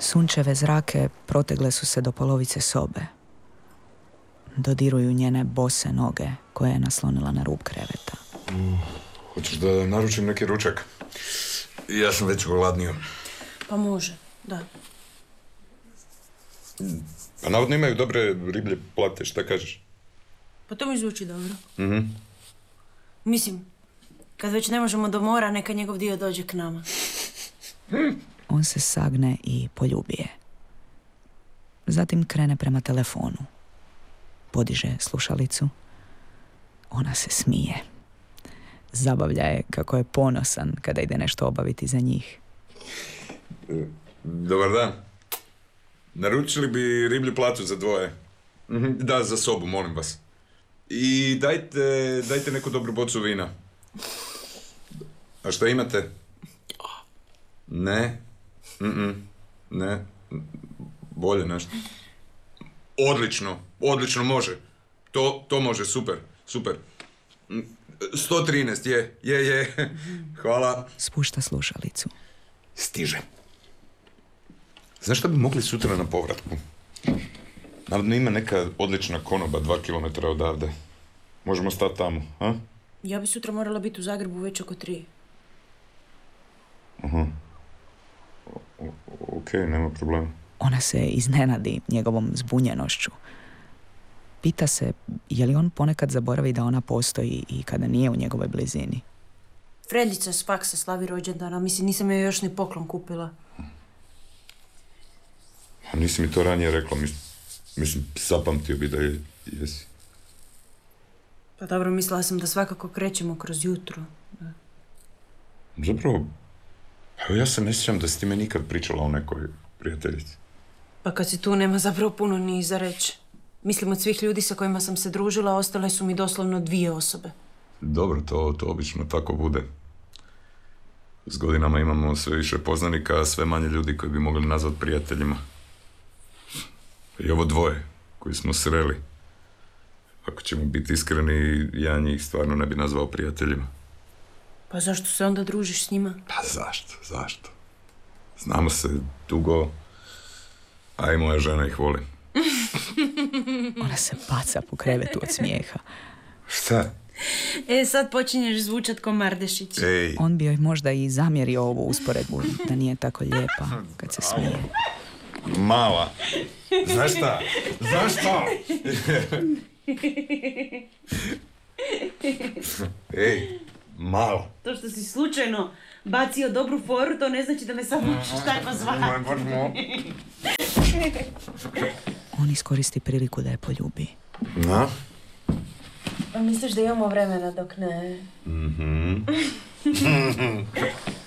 Sunčeve zrake protegle su se do polovice sobe. Dodiruju njene bose noge koje je naslonila na rub kreveta. Hoćeš da naručim neki ručak? Ja sam već gladnio. Pa može, da. Pa navodno imaju dobre riblje plate, šta kažeš? Pa to mi zvuči dobro. Mislim, kad već ne možemo do mora, neka njegov dio dođe k nama. On se sagne i poljubi je. Zatim krene prema telefonu. Podiže slušalicu. Ona se smije. Zabavlja je kako je ponosan kada ide nešto obaviti za njih. Dobar dan. Naručili bi riblju platu za dvoje. Da, za sobu, molim vas. I dajte neku dobru bocu vina. A šta imate? Ne. Ne. Bolje nešto. Odlično, može. To može, super. 113, je. Hvala. Spušta slušalicu. Stiže. Znaš šta bi mogli sutra na povratku? Navodno ima neka odlična konoba 2 kilometra odavde. Možemo stati tamo, a? Ja bi sutra morala biti u Zagrebu već oko 3. Aha. Okej, nema problema. Ona se iznenadi njegovom zbunjenošću. Pita se je li on ponekad zaboravi da ona postoji i kada nije u njegovoj blizini. Freljica s faksa slavi rođendana, mislim nisam joj još ni poklon kupila. A nisi mi to ranije rekla, mislim, zapamtio bi da jesi. Pa dobro, mislila sam da svakako krećemo kroz jutro. Zapravo, evo ja se ne sjećam da si ti me nikad pričala o nekoj prijateljici. Pa kad si tu nema zapravo puno ni za reći. Mislim, od svih ljudi sa kojima sam se družila, ostale su mi doslovno 2 osobe. Dobro, to obično tako bude. S godinama imamo sve više poznanika, a sve manje ljudi koji bi mogli nazvat prijateljima. I ovo 2 koji smo sreli. Ako ćemo biti iskreni, ja njih stvarno ne bi nazvao prijateljima. Pa zašto se onda družiš s njima? Pa zašto? Znamo se dugo, a i moja žena ih voli. Ona se baca po krevetu od smijeha. Šta? Sad počinješ zvučat ko Mardešić. Ej. On bi joj možda i zamjerio ovu usporedbu, da nije tako lijepa kad se smije. Mala. Znaš šta? Ej, mala. To što si slučajno bacio dobru foru, to ne znači da me sad učiš tako zvati. On iskoristi priliku da je poljubi. Na? Pa misliš da imamo vremena dok ne...